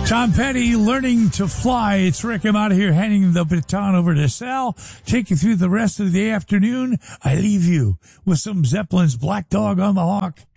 Tom Petty, Learning to Fly. It's Rick. I'm out of here handing the baton over to Sal. Take you through the rest of the afternoon. I leave you with some Zeppelin's Black Dog on the Hawk.